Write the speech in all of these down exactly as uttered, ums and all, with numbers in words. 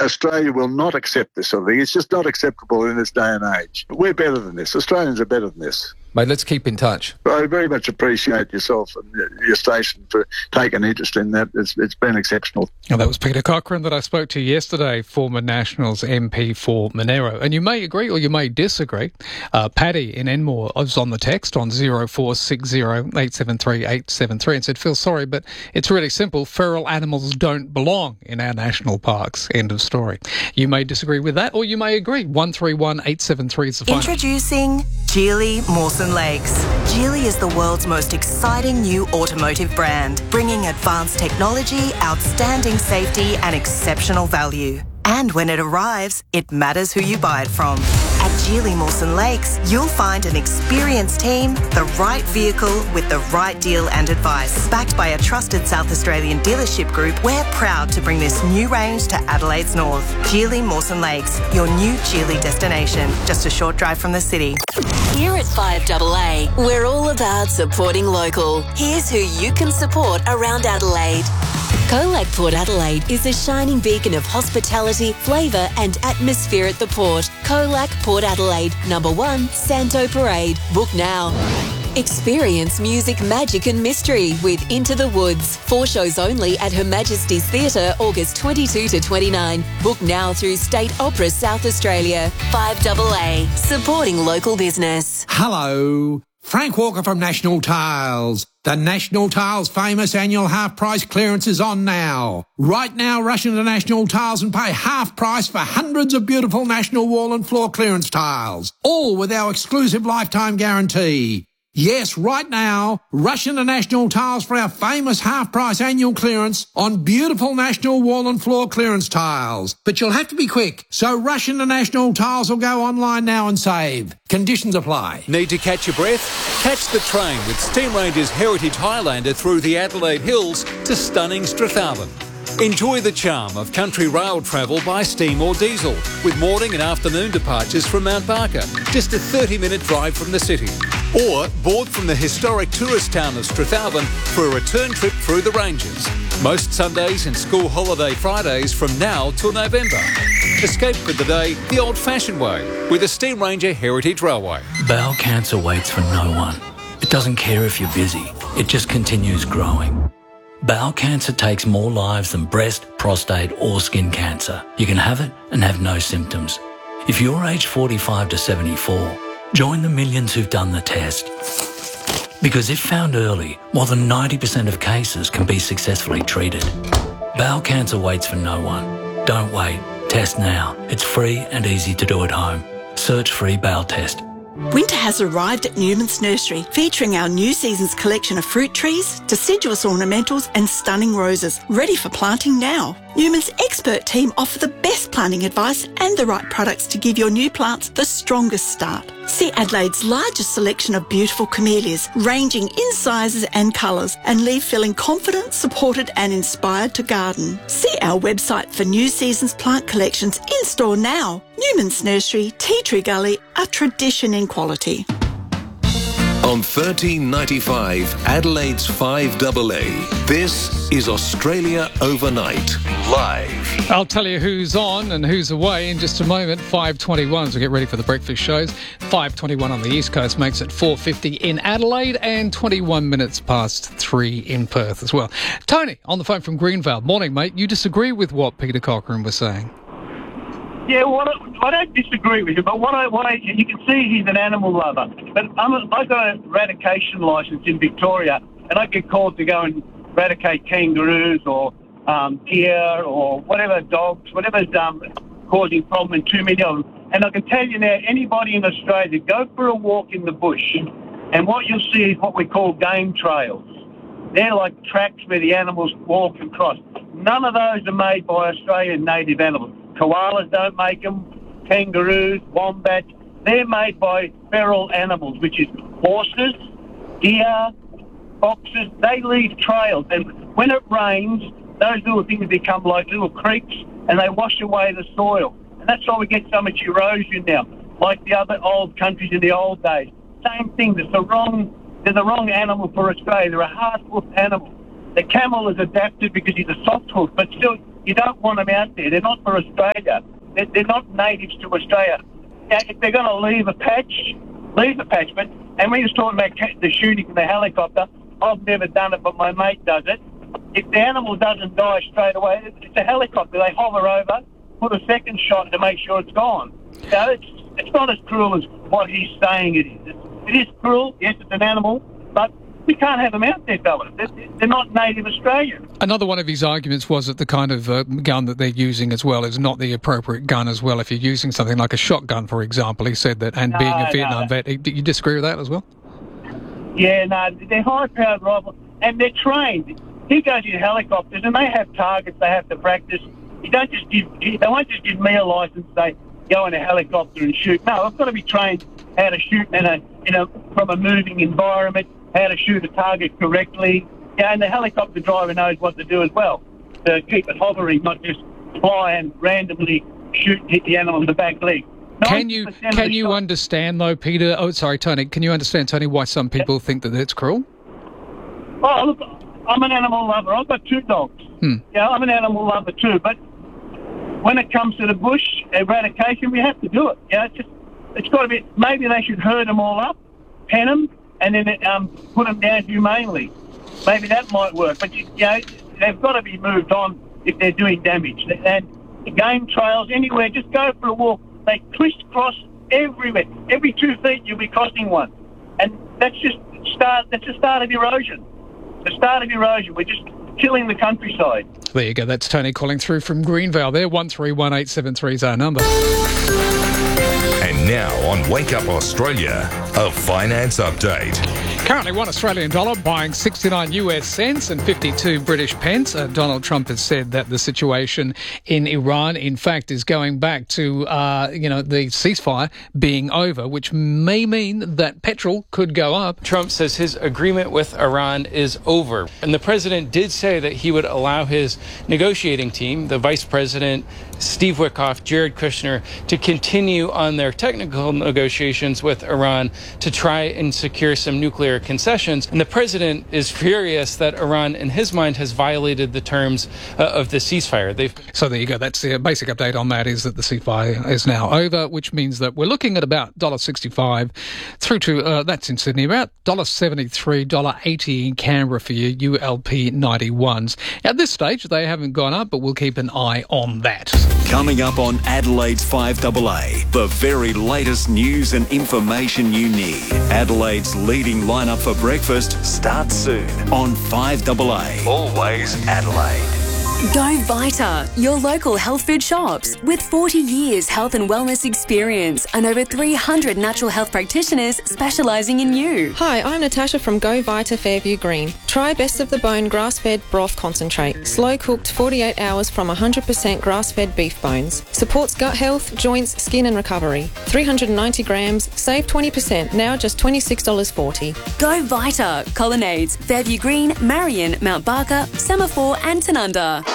Australia will not accept this sort of thing. It's just not acceptable in this day and age. We're better than this. Australians are better than this. Mate, let's keep in touch. I very much appreciate yourself and your station for taking interest in that. It's, it's been exceptional. And that was Peter Cochrane that I spoke to yesterday, former Nationals M P for Monero. And you may agree or you may disagree. Uh, Paddy in Enmore was on the text on zero four six zero eight seven three eight seven three and said, "Phil, sorry, but it's really simple. Feral animals don't belong in our national parks." End of story. You may disagree with that or you may agree. one three one eight seven three is the phone. Introducing Geely Mawson Lakes. Geely is the world's most exciting new automotive brand, bringing advanced technology, outstanding safety and exceptional value. And when it arrives, it matters who you buy it from. At Geely Mawson Lakes, you'll find an experienced team, the right vehicle with the right deal and advice. Backed by a trusted South Australian dealership group, we're proud to bring this new range to Adelaide's north. Geely Mawson Lakes, your new Geely destination, just a short drive from the city. Here at five A A, we're all about supporting local. Here's who you can support around Adelaide. Colac Port Adelaide is a shining beacon of hospitality, flavour and atmosphere at the port. Colac Port Adelaide, number one, Santo Parade. Book now. Experience music, magic and mystery with Into the Woods. Four shows only at Her Majesty's Theatre, August twenty-second to twenty-ninth. Book now through State Opera South Australia. five A A, supporting local business. Hello, Frank Walker from National Tiles. The National Tiles famous annual half-price clearance is on now. Right now, rush into National Tiles and pay half price for hundreds of beautiful National wall and floor clearance tiles, all with our exclusive lifetime guarantee. Yes, right now, rush into National Tiles for our famous half-price annual clearance on beautiful National wall and floor clearance tiles. But you'll have to be quick, so rush into National Tiles or go online now and save. Conditions apply. Need to catch your breath? Catch the train with Steam Ranger's Heritage Highlander through the Adelaide Hills to stunning Strathallan. Enjoy the charm of country rail travel by steam or diesel, with morning and afternoon departures from Mount Barker, just a thirty minute drive from the city. Or board from the historic tourist town of Strathallan for a return trip through the ranges. Most Sundays and school holiday Fridays from now till November. Escape for the day the old-fashioned way with the Steam Ranger Heritage Railway. Bowel cancer waits for no one. It doesn't care if you're busy. It just continues growing. Bowel cancer takes more lives than breast, prostate or skin cancer. You can have it and have no symptoms. If you're aged forty-five to seventy-four, join the millions who've done the test. Because if found early, more than ninety percent of cases can be successfully treated. Bowel cancer waits for no one. Don't wait. Test now. It's free and easy to do at home. Search free bowel test. Winter has arrived at Newman's Nursery, featuring our new season's collection of fruit trees, deciduous ornamentals and stunning roses, ready for planting now. Newman's expert team offer the best planting advice and the right products to give your new plants the strongest start. See Adelaide's largest selection of beautiful camellias, ranging in sizes and colours, and leave feeling confident, supported and inspired to garden. See our website for new season's plant collections in store now. Newman's Nursery, Tea Tree Gully, a tradition in quality. On thirteen ninety-five, Adelaide's five A A. This is Australia Overnight, live. I'll tell you who's on and who's away in just a moment. five twenty-one as we get ready for the breakfast shows. five twenty-one on the East Coast makes it four fifty in Adelaide and twenty-one minutes past three in Perth as well. Tony, on the phone from Greenvale. Morning, mate. You disagree with what Peter Cochrane was saying? Yeah, well, I don't disagree with you, but what I, what I, you can see he's an animal lover. But I'm a, I've got a eradication licence in Victoria, and I get called to go and eradicate kangaroos or um, deer or whatever dogs, whatever's um, causing problem, and too many of them. And I can tell you now, anybody in Australia, go for a walk in the bush, and what you'll see is what we call game trails. They're like tracks where the animals walk across. None of those are made by Australian native animals. Koalas don't make them, kangaroos, wombats. They're made by feral animals, which is horses, deer, foxes. They leave trails, and when it rains, those little things become like little creeks, and they wash away the soil. And that's why we get so much erosion now, like the other old countries in the old days. Same thing. It's the wrong, they're the wrong animal for Australia. They're a hard-hoofed animal. The camel is adapted because he's a soft hoof, but still, you don't want them out there. They're not for Australia. They're, they're not natives to Australia. Now, if they're going to leave a patch, leave a patch. But and when you're talking about the shooting in the helicopter, I've never done it, but my mate does it. If the animal doesn't die straight away, it's a helicopter. They hover over, put a second shot to make sure it's gone. Now, it's, it's not as cruel as what he's saying it is. It is cruel, yes, it's an animal, but we can't have them out there, fellas. They're, they're not native Australian. Another one of his arguments was that the kind of uh, gun that they're using as well is not the appropriate gun as well. If you're using something like a shotgun, for example, he said that, and no, being a Vietnam no. vet, you disagree with that as well? Yeah, no, they're high-powered rifles, and they're trained. He goes in helicopters, and they have targets they have to practice. You don't just give, they won't just give me a license, say, go in a helicopter and shoot. No, I've got to be trained how to shoot in a, in a, from a moving environment, how to shoot a target correctly. Yeah, and the helicopter driver knows what to do as well, to keep it hovering, not just fly and randomly shoot, hit the animal in the back leg. Can you can you shot- understand, though, Peter, oh, sorry, Tony, can you understand, Tony, why some people yeah. think that it's cruel? Oh, look, I'm an animal lover. I've got two dogs. Hmm. Yeah, I'm an animal lover too, but when it comes to the bush eradication, we have to do it. Yeah, it's just, it's got to be, maybe they should herd them all up, pen them, and then um, put them down humanely. Maybe that might work, but you, you know, they've got to be moved on if they're doing damage. And game trails, anywhere, just go for a walk. They crisscross everywhere. Every two feet you'll be crossing one. And that's just start. That's the start of erosion. The start of erosion. We're just killing the countryside. There you go. That's Tony calling through from Greenvale there. one three one eight seven three is our number. And now on Wake Up Australia, a finance update. Currently one Australian dollar buying sixty-nine U S cents and fifty-two British pence. Uh, Donald Trump has said that the situation in Iran, in fact, is going back to, uh, you know, the ceasefire being over, which may mean that petrol could go up. Trump says his agreement with Iran is over. And the president did say that he would allow his negotiating team, the Vice President, Steve Witkoff, Jared Kushner, to continue on their technical negotiations with Iran to try and secure some nuclear concessions. And the president is furious that Iran, in his mind, has violated the terms uh, of the ceasefire. They've... So there you go. That's the basic update on that, is that the ceasefire is now over, which means that we're looking at about one dollar sixty-five through to, uh, that's in Sydney, about one dollar seventy-three, one dollar eighty in Canberra for your U L P ninety-ones. At this stage, they haven't gone up, but we'll keep an eye on that. Coming up on Adelaide's five A A, the very latest news and information you need. Adelaide's leading lineup for breakfast starts soon on five A A. Always Adelaide. Go Vita, your local health food shops. With forty years health and wellness experience and over three hundred natural health practitioners specialising in you. Hi, I'm Natasha from Go Vita Fairview Green. Try Best of the Bone grass-fed broth concentrate. Slow cooked forty-eight hours from one hundred percent grass-fed beef bones. Supports gut health, joints, skin and recovery. three hundred ninety grams, save twenty percent, now just twenty-six dollars forty. Go Vita, Colonnades, Fairview Green, Marion, Mount Barker, Semaphore and Tanunda.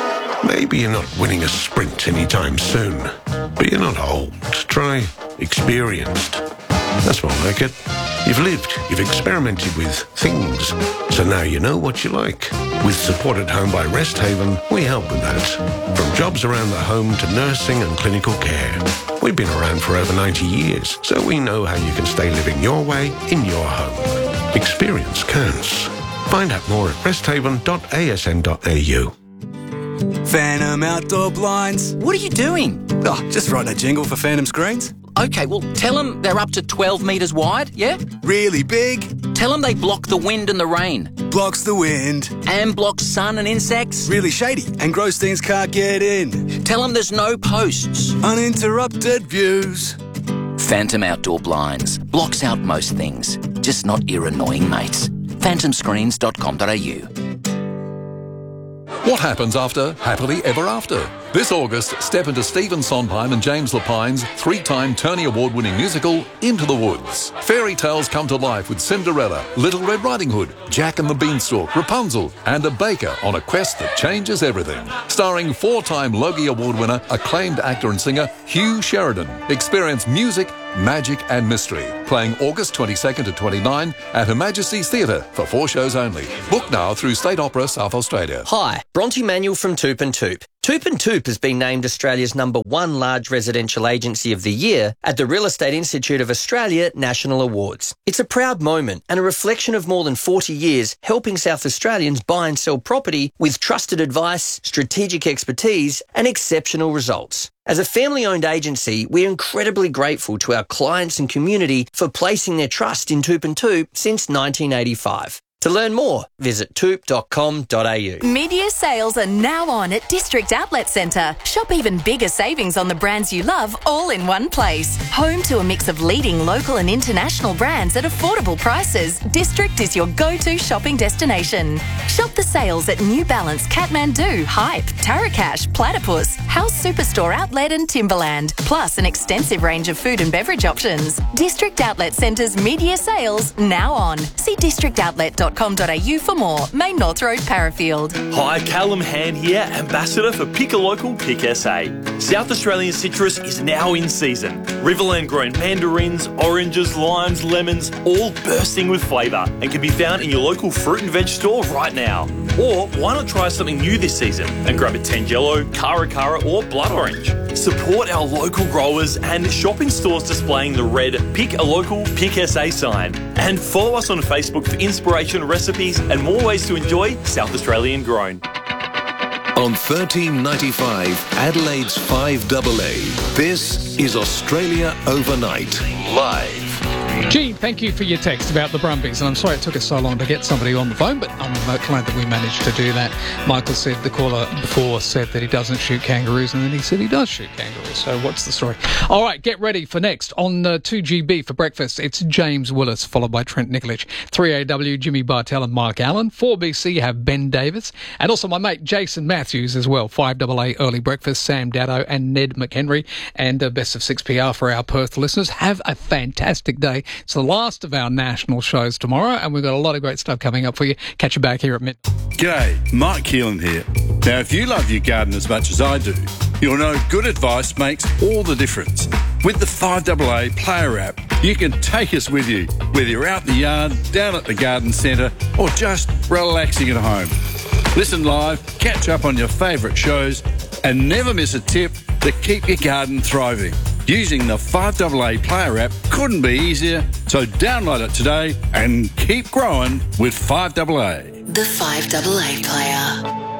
Maybe you're not winning a sprint anytime soon, but you're not old. Try experienced. That's more like it. You've lived, you've experimented with things, so now you know what you like. With Support at Home by Rest Haven, we help with that. From jobs around the home to nursing and clinical care. We've been around for over ninety years, so we know how you can stay living your way in your home. Experience counts. Find out more at resthaven dot a s n dot a u. Phantom Outdoor Blinds. What are you doing? Oh, just writing a jingle for Phantom Screens. Okay, well, tell them they're up to twelve metres wide, yeah? Really big. Tell them they block the wind and the rain. Blocks the wind. And blocks sun and insects. Really shady, and Grossteins can't get in. Tell them there's no posts. Uninterrupted views. Phantom Outdoor Blinds. Blocks out most things, just not your annoying mates. phantom screens dot com dot a u. What happens after Happily Ever After? This August, step into Stephen Sondheim and James Lapine's three-time Tony Award-winning musical, Into the Woods. Fairy tales come to life with Cinderella, Little Red Riding Hood, Jack and the Beanstalk, Rapunzel, and a baker on a quest that changes everything. Starring four-time Logie Award winner, acclaimed actor and singer Hugh Sheridan. Experience music, magic and mystery. Playing August twenty-second to twenty-ninth at Her Majesty's Theatre for four shows only. Book now through State Opera South Australia. Hi, Bronte Manuel from Toop and Toop. Toop and Toop has been named Australia's number one large residential agency of the year at the Real Estate Institute of Australia National Awards. It's a proud moment and a reflection of more than forty years helping South Australians buy and sell property with trusted advice, strategic expertise and exceptional results. As a family-owned agency, we're incredibly grateful to our clients and community for placing their trust in Toop and Toop since nineteen eighty-five. To learn more, visit toop dot com dot a u. Mid-year sales are now on at District Outlet Centre. Shop even bigger savings on the brands you love all in one place. Home to a mix of leading local and international brands at affordable prices, District is your go-to shopping destination. Shop the sales at New Balance, Kathmandu, Hype, Tarakash, Platypus, House Superstore Outlet and Timberland, plus an extensive range of food and beverage options. District Outlet Centre's mid-year sales now on. See district outlet dot com dot a u for more. Main North Road, Parafield. Hi, Callum Hand here, Ambassador for Pick a Local, Pick S A. South Australian citrus is now in season. Riverland grown mandarins, oranges, limes, lemons, all bursting with flavour and can be found in your local fruit and veg store right now. Or why not try something new this season and grab a Tangelo, Cara Cara or Blood Orange. Support our local growers and shop in stores displaying the red Pick a Local, Pick S A sign. And follow us on Facebook for inspiration, recipes and more ways to enjoy South Australian grown. On thirteen ninety-five, Adelaide's five A A, this is Australia Overnight, live. Gene, thank you for your text about the Brumbies, and I'm sorry it took us so long to get somebody on the phone, but I'm glad that we managed to do that. Michael said, the caller before said that he doesn't shoot kangaroos, and then he said he does shoot kangaroos, so what's the story? All right, get ready for next on uh, two G B for breakfast. It's James Willis, followed by Trent Nikolic. three A W, Jimmy Bartell and Mark Allen. four B C, you have Ben Davis, and also my mate Jason Matthews as well. five A A early breakfast, Sam Daddo and Ned McHenry, and uh, best of six P R for our Perth listeners. Have a fantastic day. It's the last of our national shows tomorrow, and we've got a lot of great stuff coming up for you. Catch you back here at midnight. G'day, Mike Keelan here. Now, if you love your garden as much as I do, you'll know good advice makes all the difference. With the five A A Player app, you can take us with you, whether you're out in the yard, down at the garden centre, or just relaxing at home. Listen live, catch up on your favourite shows, and never miss a tip to keep your garden thriving. Using the five A A Player app couldn't be easier, so download it today and keep growing with five A A. The five A A Player.